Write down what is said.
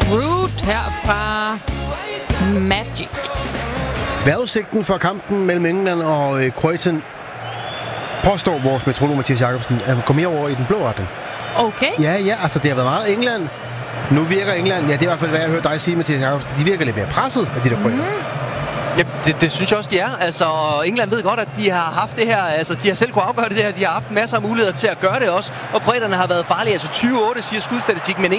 Brute her fra Magic. Vejrudsigten for kampen mellem England og Kroatien påstår vores meteorolog Mathias Jacobsen at gå mere over i den blå retning. Okay. Ja, altså det har været meget England. Nu virker England, ja det er i hvert fald, hvad jeg har hørt dig sige, Mathias Jacobsen, de virker lidt mere presset af de der kroater. Ja, det synes jeg også, de er. Altså, England ved godt, at de har haft det her. Altså, de har selv kunne afgøre det her. De har haft masser af muligheder til at gøre det også. Og kroaterne har været farlige. Altså, 20-8 siger skudstatistikken, men